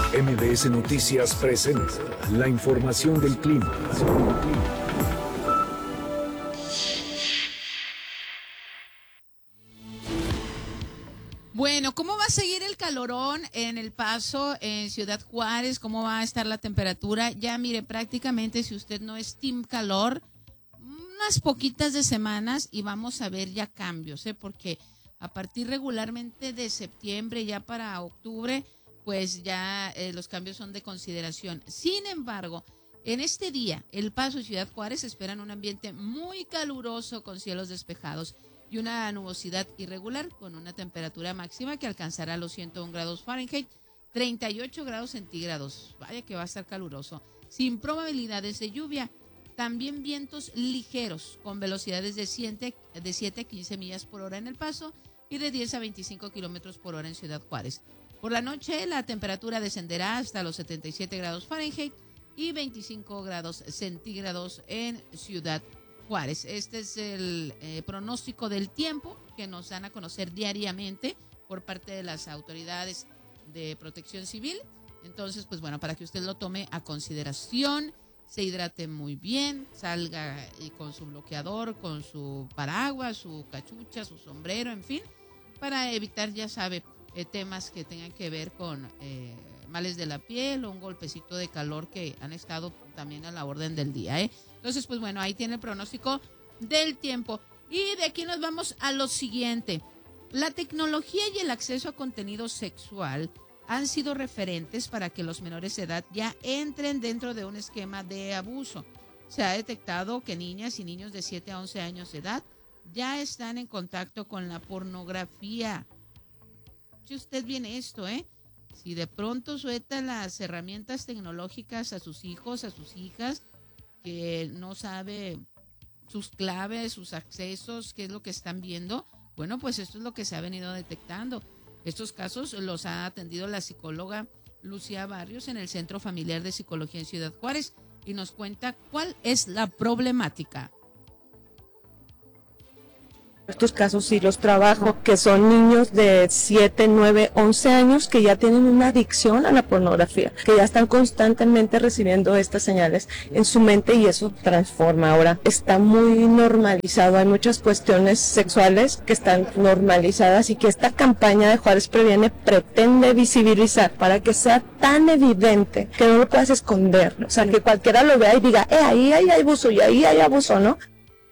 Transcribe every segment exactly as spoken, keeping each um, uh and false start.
M B S Noticias presenta la información del clima. Bueno, ¿cómo va a seguir el calorón en El Paso, en Ciudad Juárez? ¿Cómo va a estar la temperatura? Ya mire, prácticamente si usted no es team calor, unas poquitas de semanas y vamos a ver ya cambios, ¿eh? Porque a partir regularmente de septiembre, ya para octubre, pues ya eh, los cambios son de consideración. Sin embargo, en este día, El Paso y Ciudad Juárez esperan un ambiente muy caluroso con cielos despejados y una nubosidad irregular con una temperatura máxima que alcanzará los ciento uno grados Fahrenheit, treinta y ocho grados centígrados. Vaya que va a estar caluroso. Sin probabilidades de lluvia. También vientos ligeros con velocidades de siete, de siete a quince millas por hora en El Paso y de diez a veinticinco kilómetros por hora en Ciudad Juárez. Por la noche la temperatura descenderá hasta los setenta y siete grados Fahrenheit y veinticinco grados centígrados en Ciudad Juárez. Este es el eh, pronóstico del tiempo que nos dan a conocer diariamente por parte de las autoridades de Protección Civil. Entonces, pues bueno, para que usted lo tome a consideración, se hidrate muy bien, salga con su bloqueador, con su paraguas, su cachucha, su sombrero, en fin, para evitar, ya sabe, eh, temas que tengan que ver con eh, males de la piel o un golpecito de calor que han estado también a la orden del día, ¿eh? Entonces, pues bueno, ahí tiene el pronóstico del tiempo. Y de aquí nos vamos a lo siguiente. La tecnología y el acceso a contenido sexual han sido referentes para que los menores de edad ya entren dentro de un esquema de abuso. Se ha detectado que niñas y niños de siete a once años de edad ya están en contacto con la pornografía. Si usted viene esto, ¿eh? Si de pronto suelta las herramientas tecnológicas a sus hijos, a sus hijas, que no sabe sus claves, sus accesos, qué es lo que están viendo, bueno, pues esto es lo que se ha venido detectando. Estos casos los ha atendido la psicóloga Lucía Barrios en el Centro Familiar de Psicología en Ciudad Juárez y nos cuenta cuál es la problemática. Estos casos sí los trabajo, que son niños de siete, nueve, once años que ya tienen una adicción a la pornografía, que ya están constantemente recibiendo estas señales en su mente y eso transforma. Ahora está muy normalizado, hay muchas cuestiones sexuales que están normalizadas y que esta campaña de Juárez Previene pretende visibilizar para que sea tan evidente que no lo puedas esconder, o sea, que cualquiera lo vea y diga, eh, ahí hay abuso y ahí hay abuso, ¿no?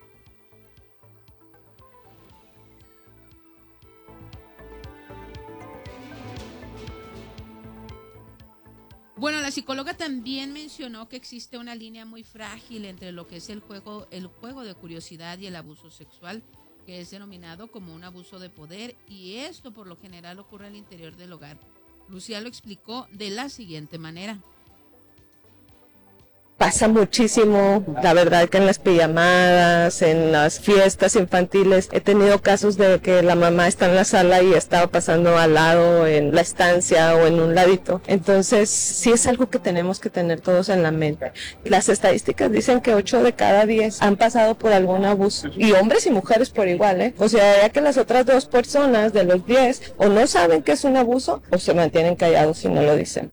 Bueno, la psicóloga también mencionó que existe una línea muy frágil entre lo que es el juego, el juego de curiosidad y el abuso sexual, que es denominado como un abuso de poder, y esto por lo general ocurre al interior del hogar. Lucía lo explicó de la siguiente manera. Pasa muchísimo, la verdad que en las pijamadas, en las fiestas infantiles, he tenido casos de que la mamá está en la sala y estaba pasando al lado, en la estancia o en un ladito. Entonces, sí es algo que tenemos que tener todos en la mente. Las estadísticas dicen que ocho de cada diez han pasado por algún abuso, y hombres y mujeres por igual, ¿eh? O sea, ya que las otras dos personas de los diez o no saben que es un abuso o se mantienen callados y no lo dicen.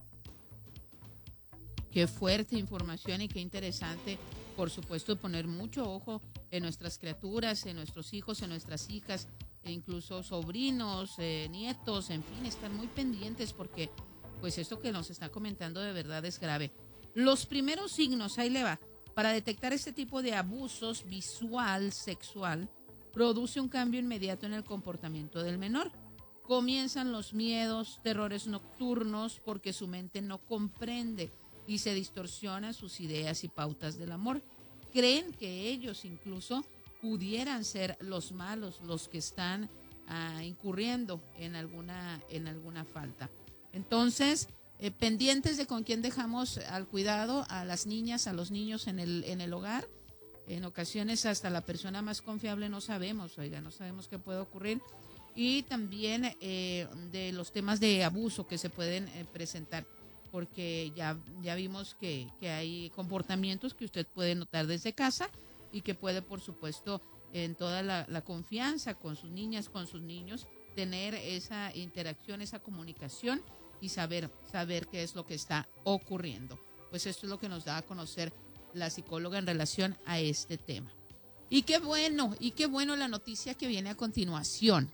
Qué fuerte información y qué interesante, por supuesto, poner mucho ojo en nuestras criaturas, en nuestros hijos, en nuestras hijas, e incluso sobrinos, eh, nietos, en fin, están muy pendientes porque pues esto que nos está comentando de verdad es grave. Los primeros signos, ahí le va, para detectar este tipo de abusos visual, sexual, produce un cambio inmediato en el comportamiento del menor. Comienzan los miedos, terrores nocturnos, porque su mente no comprende y se distorsionan sus ideas y pautas del amor. Creen que ellos incluso pudieran ser los malos, los que están uh, incurriendo en alguna, en alguna falta. Entonces, eh, pendientes de con quién dejamos al cuidado a las niñas, a los niños en el, en el hogar. En ocasiones hasta la persona más confiable no sabemos, oiga, no sabemos qué puede ocurrir. Y también eh, de los temas de abuso que se pueden eh, presentar, porque ya, ya vimos que, que hay comportamientos que usted puede notar desde casa y que puede, por supuesto, en toda la, la confianza con sus niñas, con sus niños, tener esa interacción, esa comunicación y saber, saber qué es lo que está ocurriendo. Pues esto es lo que nos da a conocer la psicóloga en relación a este tema. Y qué bueno, y qué bueno la noticia que viene a continuación,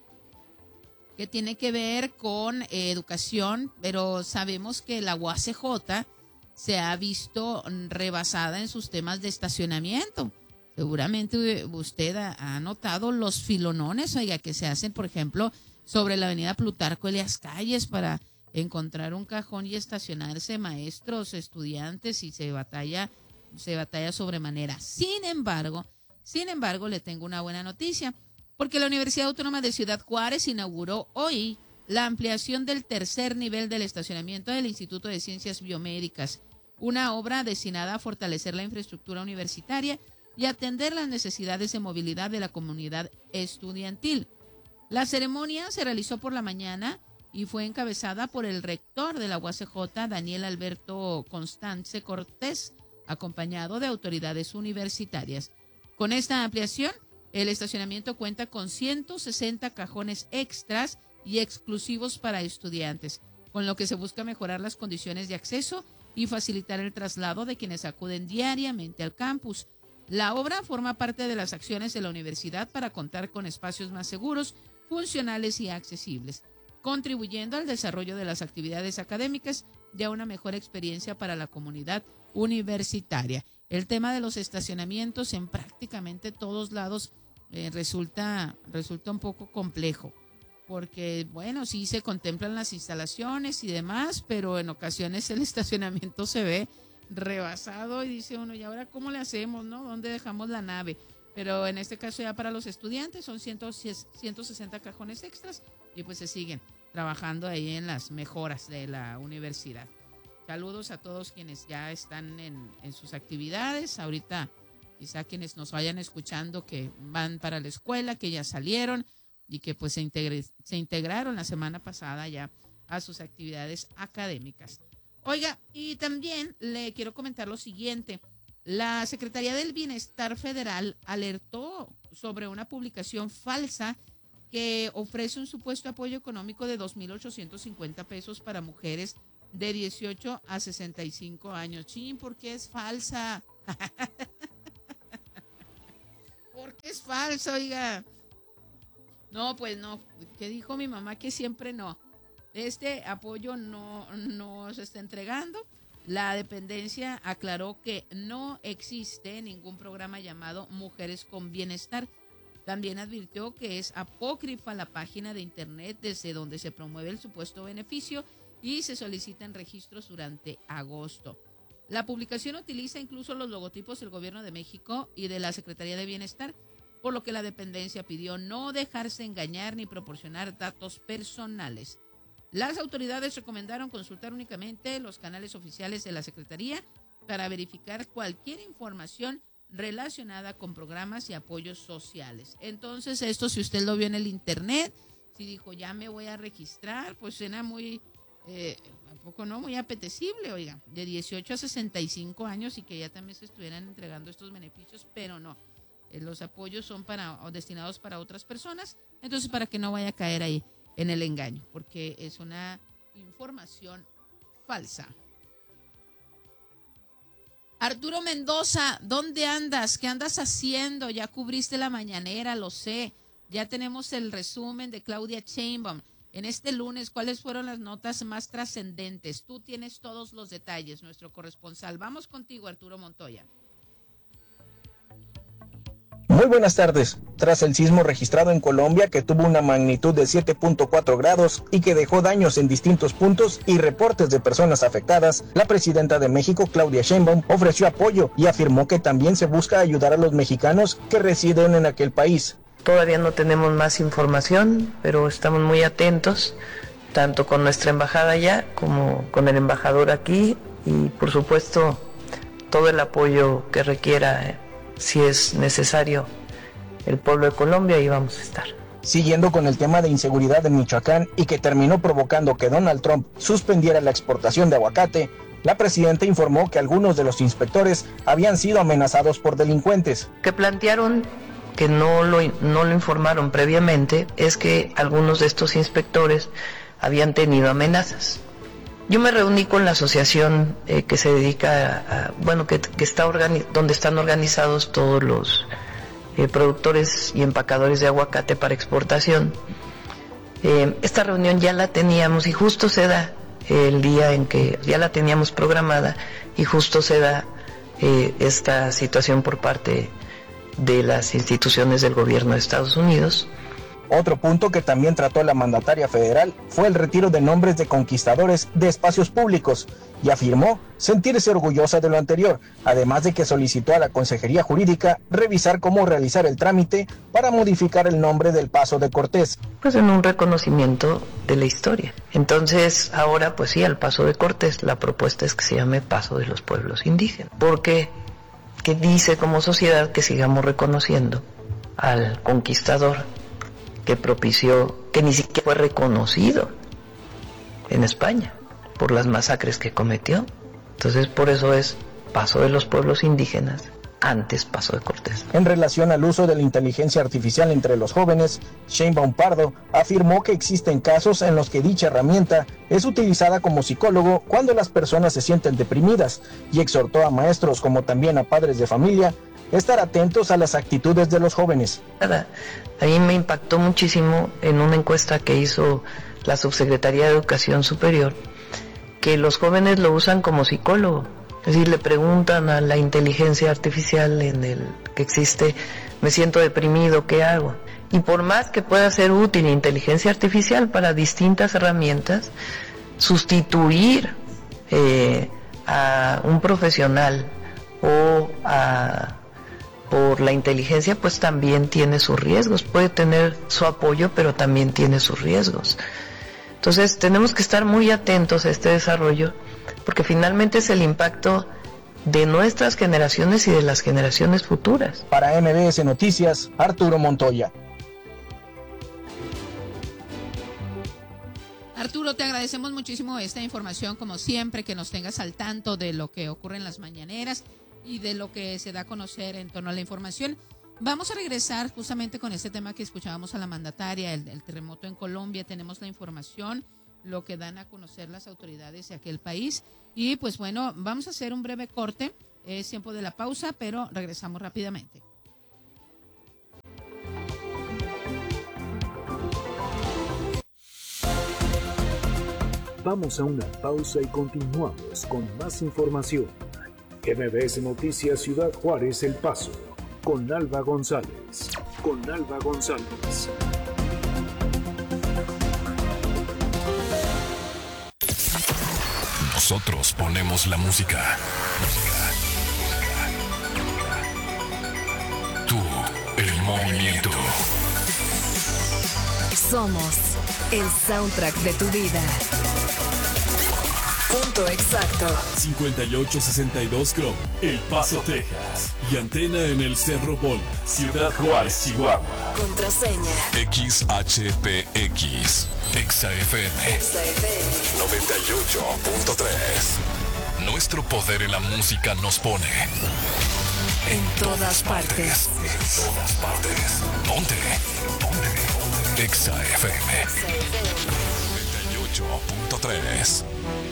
que tiene que ver con eh, educación, pero sabemos que la U A C J se ha visto rebasada en sus temas de estacionamiento. Seguramente usted ha, ha notado los filonones, oiga, que se hacen, por ejemplo, sobre la avenida Plutarco Elias Calles para encontrar un cajón y estacionarse maestros, estudiantes, y se batalla, se batalla sobremanera. Sin embargo, sin embargo, le tengo una buena noticia, porque la Universidad Autónoma de Ciudad Juárez inauguró hoy la ampliación del tercer nivel del estacionamiento del Instituto de Ciencias Biomédicas, una obra destinada a fortalecer la infraestructura universitaria y atender las necesidades de movilidad de la comunidad estudiantil. La ceremonia se realizó por la mañana y fue encabezada por el rector de la U A C J, Daniel Alberto Constance Cortés, acompañado de autoridades universitarias. Con esta ampliación, el estacionamiento cuenta con ciento sesenta cajones extras y exclusivos para estudiantes, con lo que se busca mejorar las condiciones de acceso y facilitar el traslado de quienes acuden diariamente al campus. La obra forma parte de las acciones de la universidad para contar con espacios más seguros, funcionales y accesibles, contribuyendo al desarrollo de las actividades académicas y a una mejor experiencia para la comunidad universitaria. El tema de los estacionamientos en prácticamente todos lados eh, resulta, resulta un poco complejo, porque, bueno, sí se contemplan las instalaciones y demás, pero en ocasiones el estacionamiento se ve rebasado y dice uno, ¿y ahora cómo le hacemos, no? ¿Dónde dejamos la nave? Pero en este caso ya para los estudiantes son ciento sesenta cajones extras y pues se siguen trabajando ahí en las mejoras de la universidad. Saludos a todos quienes ya están en, en sus actividades. Ahorita quizá quienes nos vayan escuchando que van para la escuela, que ya salieron y que pues se, integre, se integraron la semana pasada ya a sus actividades académicas. Oiga, y también le quiero comentar lo siguiente. La Secretaría del Bienestar Federal alertó sobre una publicación falsa que ofrece un supuesto apoyo económico de dos mil ochocientos cincuenta pesos para mujeres de dieciocho a sesenta y cinco años. Chin, ¿por qué es falsa? ¿Por qué es falsa, oiga? No, pues no. ¿Qué dijo mi mamá? Que siempre no. Este apoyo no, no se está entregando. La dependencia aclaró que no existe ningún programa llamado Mujeres con Bienestar. También advirtió que es apócrifa la página de internet desde donde se promueve el supuesto beneficio y se solicitan registros durante agosto. La publicación utiliza incluso los logotipos del Gobierno de México y de la Secretaría de Bienestar, por lo que la dependencia pidió no dejarse engañar ni proporcionar datos personales. Las autoridades recomendaron consultar únicamente los canales oficiales de la Secretaría para verificar cualquier información relacionada con programas y apoyos sociales. Entonces, esto si usted lo vio en el internet, si dijo ya me voy a registrar, pues suena muy, eh, ¿a poco no? Muy apetecible, oiga, de dieciocho a sesenta y cinco años y que ya también se estuvieran entregando estos beneficios, pero no. Eh, los apoyos son para o destinados para otras personas, entonces para que no vaya a caer ahí en el engaño, porque es una información falsa. Arturo Mendoza, ¿dónde andas? ¿Qué andas haciendo? Ya cubriste la mañanera, lo sé. Ya tenemos el resumen de Claudia Sheinbaum. En este lunes, ¿cuáles fueron las notas más trascendentes? Tú tienes todos los detalles, nuestro corresponsal. Vamos contigo, Arturo Montoya. Muy buenas tardes. Tras el sismo registrado en Colombia, que tuvo una magnitud de siete punto cuatro grados y que dejó daños en distintos puntos y reportes de personas afectadas, la presidenta de México, Claudia Sheinbaum, ofreció apoyo y afirmó que también se busca ayudar a los mexicanos que residen en aquel país. Todavía no tenemos más información, pero estamos muy atentos, tanto con nuestra embajada allá como con el embajador aquí, y por supuesto todo el apoyo que requiera, si es necesario, el pueblo de Colombia, ahí vamos a estar. Siguiendo con el tema de inseguridad en Michoacán y que terminó provocando que Donald Trump suspendiera la exportación de aguacate, la presidenta informó que algunos de los inspectores habían sido amenazados por delincuentes. Que plantearon, que no lo, no lo informaron previamente, es que algunos de estos inspectores habían tenido amenazas. Yo me reuní con la asociación eh, que se dedica a, a bueno, que, que está organi- donde están organizados todos los eh, productores y empacadores de aguacate para exportación. Eh, esta reunión ya la teníamos y justo se da el día en que ya la teníamos programada y justo se da eh, esta situación por parte de las instituciones del gobierno de Estados Unidos. Otro punto que también trató la mandataria federal fue el retiro de nombres de conquistadores de espacios públicos y afirmó sentirse orgullosa de lo anterior, además de que solicitó a la Consejería Jurídica revisar cómo realizar el trámite para modificar el nombre del Paso de Cortés. Pues en un reconocimiento de la historia. Entonces ahora pues sí, al Paso de Cortés la propuesta es que se llame Paso de los Pueblos Indígenas, porque que dice como sociedad que sigamos reconociendo al conquistador que propició, que ni siquiera fue reconocido en España por las masacres que cometió. Entonces por eso es Paso de los Pueblos Indígenas, antes Paso de Cortés. En relación al uso de la inteligencia artificial entre los jóvenes, Sheinbaum Pardo afirmó que existen casos en los que dicha herramienta es utilizada como psicólogo cuando las personas se sienten deprimidas y exhortó a maestros como también a padres de familia estar atentos a las actitudes de los jóvenes. A mí me impactó muchísimo en una encuesta que hizo la Subsecretaría de Educación Superior, que los jóvenes lo usan como psicólogo. Es decir, le preguntan a la inteligencia artificial en el que existe, me siento deprimido, ¿qué hago? Y por más que pueda ser útil inteligencia artificial para distintas herramientas, sustituir eh, a un profesional o a por la inteligencia pues también tiene sus riesgos, puede tener su apoyo pero también tiene sus riesgos. Entonces tenemos que estar muy atentos a este desarrollo porque finalmente es el impacto de nuestras generaciones y de las generaciones futuras. Para M B S Noticias, Arturo Montoya. Arturo, te agradecemos muchísimo esta información, como siempre, que nos tengas al tanto de lo que ocurre en las mañaneras y de lo que se da a conocer en torno a la información. Vamos a regresar justamente con este tema que escuchábamos a la mandataria, el, el terremoto en Colombia. Tenemos la información, lo que dan a conocer las autoridades de aquel país. Y pues bueno, vamos a hacer un breve corte, es tiempo de la pausa, pero regresamos rápidamente. Vamos a una pausa y continuamos con más información. M B S Noticias Ciudad Juárez El Paso, con Alba González. Con Alba González. Nosotros ponemos la música. Tú, el movimiento. Somos el soundtrack de tu vida. Punto exacto. cincuenta y ocho sesenta y dos Chrome, El Paso, Texas. Y antena en el Cerro Bola, Ciudad Juárez, Chihuahua. Contraseña X H P X, Exa F M, Exa F M noventa y ocho punto tres. Nuestro poder en la música nos pone en todas partes. En todas partes. Ponte. Ponte. Exa F M noventa y ocho punto tres.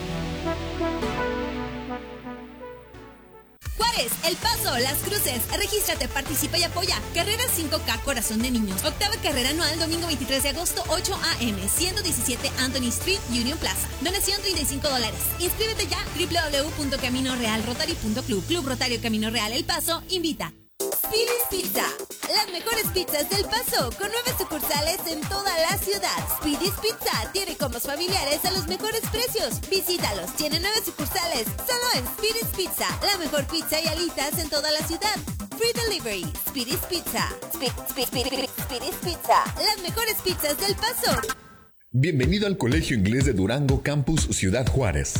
Juárez, El Paso, Las Cruces. Regístrate, participa y apoya. Carrera cinco K Corazón de Niños. Octava carrera anual, domingo veintitrés de agosto, ocho a eme, ciento diecisiete Anthony Street, Union Plaza. Donación treinta y cinco dólares. Inscríbete ya. doble u doble u doble u punto camino real rotary punto club. Club Rotario Camino Real El Paso invita. Speedy's Pizza, las mejores pizzas del Paso, con nueve sucursales en toda la ciudad. Speedy's Pizza tiene combos familiares a los mejores precios. Visítalos, tiene nueve sucursales, solo en Speedy's Pizza, la mejor pizza y alitas en toda la ciudad. Free Delivery, Speedy's Pizza. Speed, speed, speed, speed, Speedy's Pizza, las mejores pizzas del Paso. Bienvenido al Colegio Inglés de Durango, Campus Ciudad Juárez.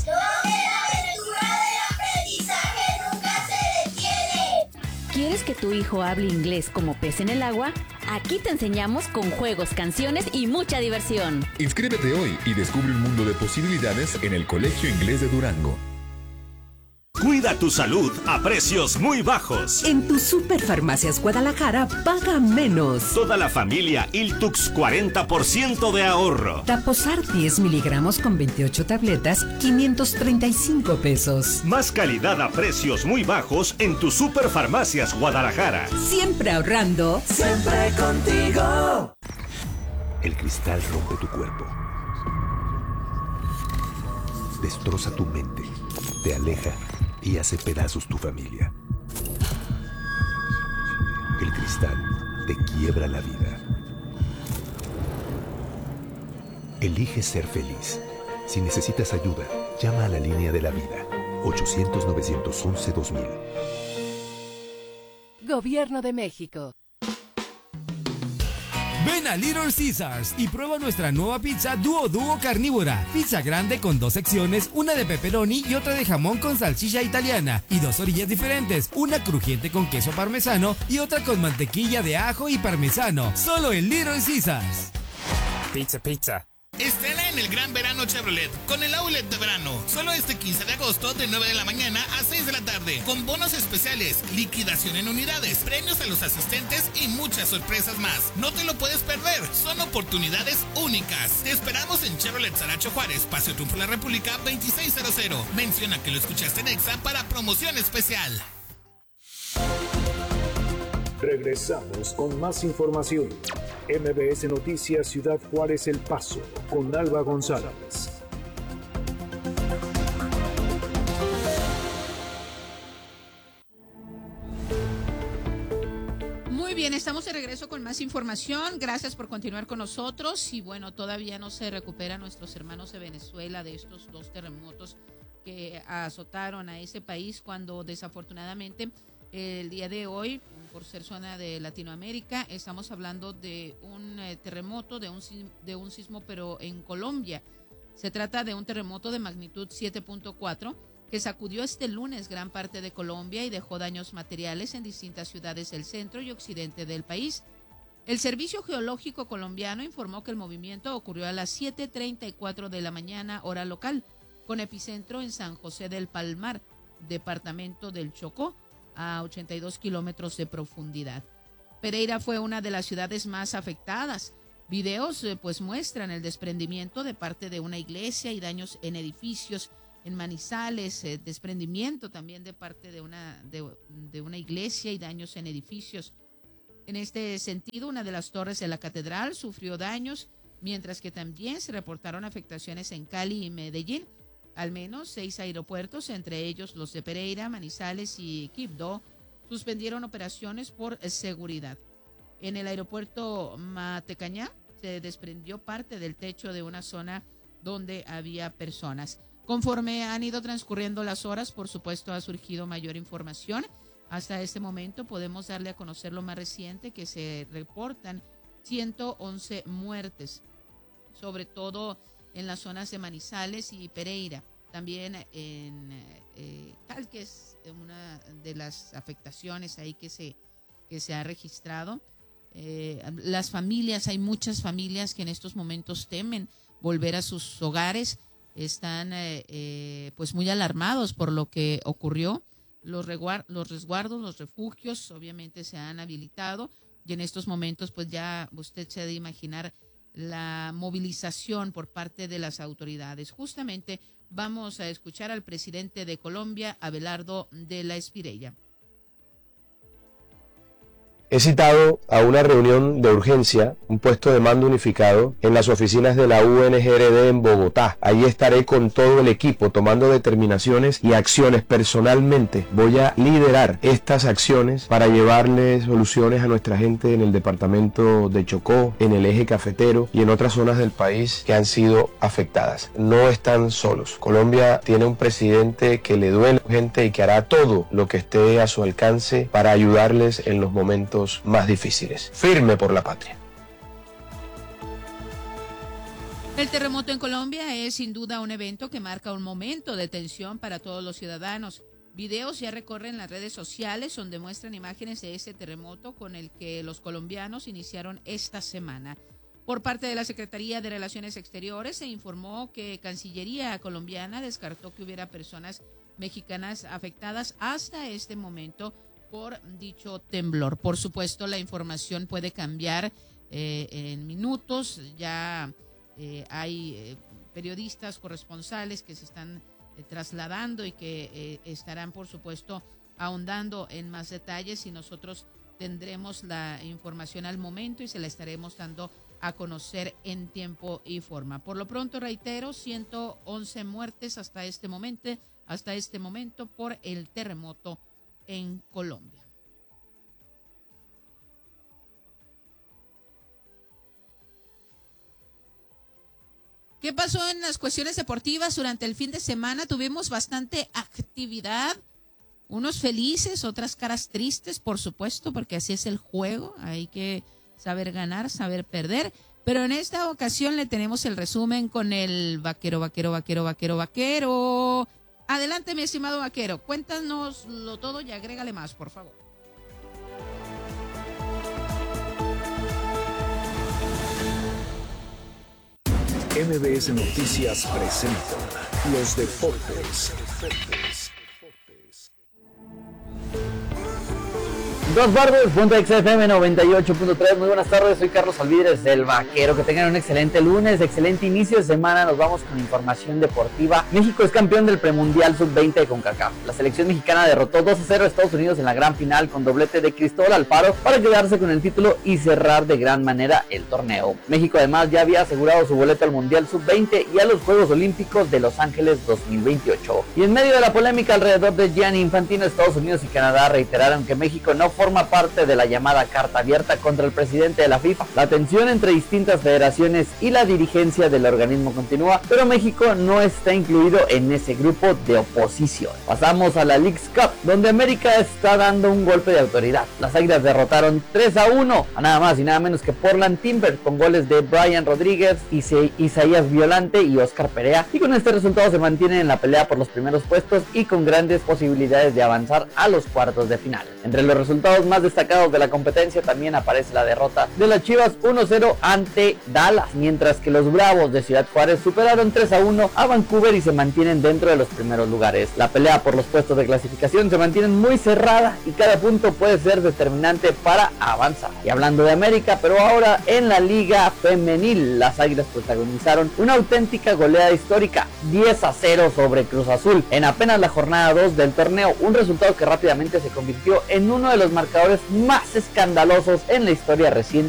¿Quieres que tu hijo hable inglés como pez en el agua? Aquí te enseñamos con juegos, canciones y mucha diversión. Inscríbete hoy y descubre un mundo de posibilidades en el Colegio Inglés de Durango. Cuida tu salud a precios muy bajos. En tu Superfarmacias Guadalajara, paga menos. Toda la familia Iltux, cuarenta por ciento de ahorro. Taposar diez miligramos con veintiocho tabletas, quinientos treinta y cinco pesos. Más calidad a precios muy bajos en tu Superfarmacias Guadalajara. Siempre ahorrando. Siempre contigo. El cristal rompe tu cuerpo. Destroza tu mente. Te aleja y hace pedazos tu familia. El cristal te quiebra la vida. Elige ser feliz. Si necesitas ayuda, llama a la línea de la vida. ochocientos, novecientos once, dos mil. Gobierno de México. Ven a Little Caesars y prueba nuestra nueva pizza Duo Duo Carnívora. Pizza grande con dos secciones, una de pepperoni y otra de jamón con salchicha italiana. Y dos orillas diferentes, una crujiente con queso parmesano y otra con mantequilla de ajo y parmesano. Solo en Little Caesars. Pizza, pizza. Estrena en el Gran Verano Chevrolet con el outlet de verano. Solo este quince de agosto de nueve de la mañana a seis de la tarde. Con bonos especiales, liquidación en unidades, premios a los asistentes y muchas sorpresas más. No te lo puedes perder. Son oportunidades únicas. Te esperamos en Chevrolet Saracho Juárez, Paseo Triunfo de la República veintiséis cero. Menciona que lo escuchaste en Exa para promoción especial. Regresamos con más información. M B S Noticias Ciudad Juárez El Paso, con Alba González. Muy bien, estamos de regreso con más información. Gracias por continuar con nosotros. Y bueno, todavía no se recuperan nuestros hermanos de Venezuela de estos dos terremotos que azotaron a ese país cuando desafortunadamente el día de hoy, por ser zona de Latinoamérica, estamos hablando de un eh, terremoto, de un, de un sismo, pero en Colombia. Se trata de un terremoto de magnitud siete punto cuatro que sacudió este lunes gran parte de Colombia y dejó daños materiales en distintas ciudades del centro y occidente del país. El Servicio Geológico Colombiano informó que el movimiento ocurrió a las siete treinta y cuatro de la mañana, hora local, con epicentro en San José del Palmar, departamento del Chocó, a ochenta y dos kilómetros de profundidad. Pereira fue una de las ciudades más afectadas. Videos eh, pues muestran el desprendimiento de parte de una iglesia y daños en edificios en Manizales, eh, desprendimiento también de parte de una, de, de una iglesia y daños en edificios. En este sentido, una de las torres de la catedral sufrió daños, mientras que también se reportaron afectaciones en Cali y Medellín. Al menos seis aeropuertos, entre ellos los de Pereira, Manizales y Quibdó, suspendieron operaciones por seguridad. En el aeropuerto Matecañá se desprendió parte del techo de una zona donde había personas. Conforme han ido transcurriendo las horas, por supuesto, ha surgido mayor información. Hasta este momento podemos darle a conocer lo más reciente, que se reportan ciento once muertes, sobre todo en las zonas de Manizales y Pereira. También en eh, Cal, que es una de las afectaciones ahí que se, que se ha registrado. Eh, las familias, hay muchas familias que en estos momentos temen volver a sus hogares, están eh, eh, pues muy alarmados por lo que ocurrió. Los, reguar- los resguardos, los refugios obviamente se han habilitado y en estos momentos pues ya usted se ha de imaginar la movilización por parte de las autoridades. Justamente vamos a escuchar al presidente de Colombia, Abelardo de la Espriella. He citado a una reunión de urgencia, un puesto de mando unificado en las oficinas de la U N G R D en Bogotá. Ahí estaré con todo el equipo tomando determinaciones y acciones. Personalmente voy a liderar estas acciones para llevarle soluciones a nuestra gente en el departamento de Chocó, en el eje cafetero y en otras zonas del país que han sido afectadas. No están solos. Colombia tiene un presidente que le duele a la gente y que hará todo lo que esté a su alcance para ayudarles en los momentos más difíciles. Firme por la patria. El terremoto en Colombia es sin duda un evento que marca un momento de tensión para todos los ciudadanos. Videos ya recorren las redes sociales donde muestran imágenes de ese terremoto con el que los colombianos iniciaron esta semana. Por parte de la Secretaría de Relaciones Exteriores se informó que Cancillería colombiana descartó que hubiera personas mexicanas afectadas hasta este momento por dicho temblor. Por supuesto, la información puede cambiar eh, en minutos. Ya eh, hay eh, periodistas corresponsales que se están eh, trasladando y que eh, estarán, por supuesto, ahondando en más detalles, y nosotros tendremos la información al momento y se la estaremos dando a conocer en tiempo y forma. Por lo pronto, reitero, ciento once muertes hasta este momento, hasta este momento por el terremoto en Colombia. ¿Qué pasó en las cuestiones deportivas durante el fin de semana? Tuvimos bastante actividad, unos felices, otras caras tristes, por supuesto, porque así es el juego, hay que saber ganar, saber perder, pero en esta ocasión le tenemos el resumen con el vaquero, vaquero, vaquero, vaquero, vaquero. Adelante, mi estimado vaquero, cuéntanoslo todo y agrégale más, por favor. M B S Noticias presenta Los Deportes. Dos Bardos, punto X F M noventa y ocho punto tres. Muy buenas tardes, soy Carlos Alvídez del Vaquero. Que tengan un excelente lunes, excelente inicio de semana. Nos vamos con información deportiva. México es campeón del premundial sub veinte de CONCACAF. La selección mexicana derrotó dos a cero a Estados Unidos en la gran final con doblete de Cristóbal Alfaro para quedarse con el título y cerrar de gran manera el torneo. México además ya había asegurado su boleto al mundial sub veinte y a los Juegos Olímpicos de Los Ángeles dos mil veintiocho. Y en medio de la polémica alrededor de Gianni Infantino, Estados Unidos y Canadá reiteraron que México no forma parte de la llamada carta abierta contra el presidente de la FIFA. La tensión entre distintas federaciones y la dirigencia del organismo continúa, pero México no está incluido en ese grupo de oposición. Pasamos a la Leagues Cup, donde América está dando un golpe de autoridad. Las Águilas derrotaron tres a uno a nada más y nada menos que Portland Timbers, con goles de Brian Rodríguez, Isa- Isaías Violante y Oscar Perea, y con este resultado se mantienen en la pelea por los primeros puestos y con grandes posibilidades de avanzar a los cuartos de final. Entre los resultados más destacados de la competencia también aparece la derrota de las Chivas uno cero ante Dallas, mientras que los Bravos de Ciudad Juárez superaron tres a uno a Vancouver y se mantienen dentro de los primeros lugares. La pelea por los puestos de clasificación se mantiene muy cerrada y cada punto puede ser determinante para avanzar. Y hablando de América, pero ahora en la Liga Femenil, las Águilas protagonizaron una auténtica goleada histórica, diez a cero sobre Cruz Azul en apenas la jornada dos del torneo, un resultado que rápidamente se convirtió en uno de los marcadores más escandalosos en la historia reciente